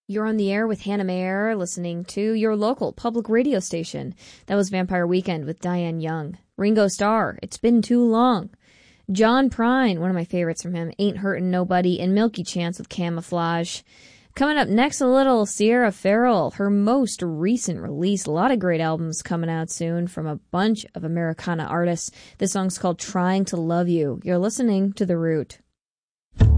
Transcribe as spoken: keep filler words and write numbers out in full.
You're on the air with Hannah Mayer, listening to your local public radio station. That was Vampire Weekend with Diane Young. Ringo Starr, It's Been Too Long. John Prine, one of my favorites from him, Ain't Hurtin' Nobody, and Milky Chance with Camouflage. Coming up next, a little Sierra Farrell, her most recent release. A lot of great albums coming out soon from a bunch of Americana artists. This song's called Trying to Love You. You're listening to The Root.